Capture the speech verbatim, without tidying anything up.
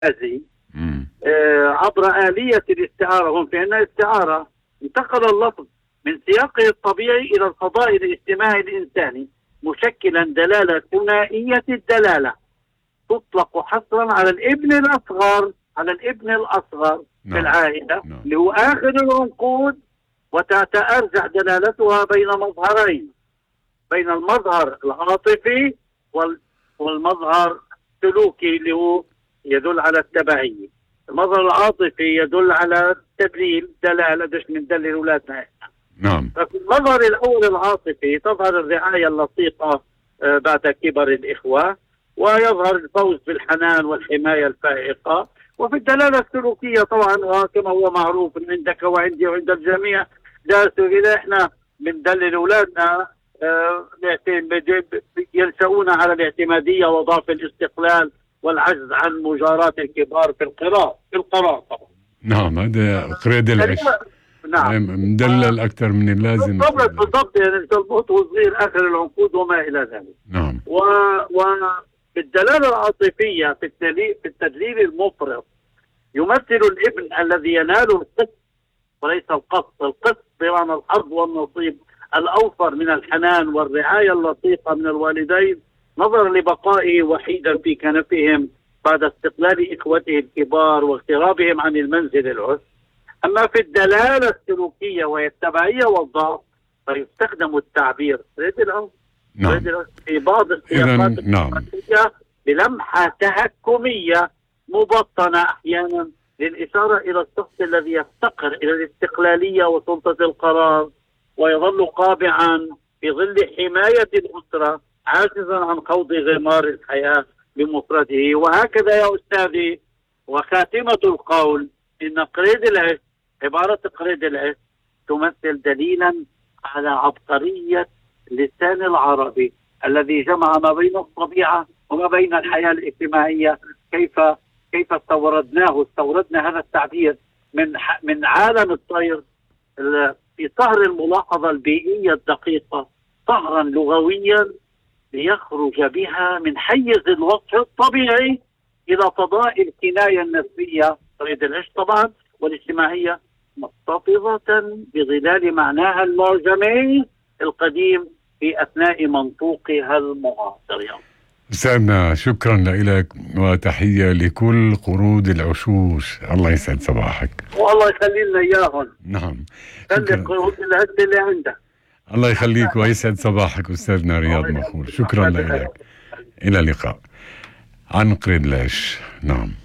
أزي آه عبر آلية الاستعارة. هم في عندنا استعارة، انتقل اللفظ من سياقه الطبيعي إلى الفضاء الاجتماعي الإنساني مشكلا دلالة ثنائية الدلالة تطلق حصرا على الابن الأصغر على الابن الأصغر نعم. في العائلة نعم. اللي هو آخر العنقود، وتتأرجح دلالتها بين مظهرين، بين المظهر العاطفي والمظهر السلوكي اللي هو يدل على التبعية. المظهر العاطفي يدل على التدليل، دلالة دش من دلل أولادنا. نعم. ففي المظهر الأول العاطفي تظهر الرعاية اللطيفة بعد كبر الإخوة، ويظهر الفوز بالحنان والحماية الفائقة. وفي الدلالة السلوكية طبعا كما هو معروف عندك وعندي وعند الجميع، إذا احنا بندلل أولادنا ينشؤون على الاعتمادية وضعف الاستقلال والعجز عن مجاراة الكبار في القرار في القرار طبعا. نعم، هذا قريد العش. نعم، مدلل أكثر من اللازم. بالضبط بالضبط، يعني تربط وصغير آخر العنقود وما إلى ذلك. نعم. و بالدلالة العاطفية في التدليل في التدليل المفرط يمثل الابن الذي ينال القسط وليس القسط. القسط بمعنى الحظ والنصيب الأوفر من الحنان والرعاية اللطيفة من الوالدين، نظرا لبقائه وحيدا في كنفهم بعد استقلال إخوته الكبار واغترابهم عن المنزل العس. أما في الدلالة السلوكية وهي التبعية والضعف فيستخدم التعبير ريد العنف نعم. في بعض السياقات نعم. بلمحة تهكمية مبطنة أحيانا للإشارة إلى الشخص الذي يفتقر إلى الاستقلالية وسلطة القرار ويظل قابعا في ظل حماية الأسرة عاجزا عن خوض غمار الحياة بمفرده. وهكذا يا أستاذي، وخاتمة القول إن قريد العش، عبارة قريد العش تمثل دليلا على عبقرية اللسان العربي الذي جمع ما بين الطبيعة وما بين الحياة الاجتماعية. كيف كيف استوردناه استوردنا هذا التعبير من من عالم الطير في صهر الملاحظة البيئية الدقيقة صهرا لغويا ليخرج بها من حيز الوصف الطبيعي إلى فضاء الكناية النسبية قريد العش طبعا والاجتماعية، محتفظة بظلال معناها المعجمي القديم في أثناء منطوقها المعاصر. أستاذنا شكرا لك وتحية لكل قرود العشوش. الله يسعد صباحك. والله يخلي لنا إياهم. نعم، خلي قرود العز اللي عندك. الله يخليك ويسعد صباحك أستاذنا رياض مخور. شكرا لك، إلى اللقاء. عن قريد العش. نعم.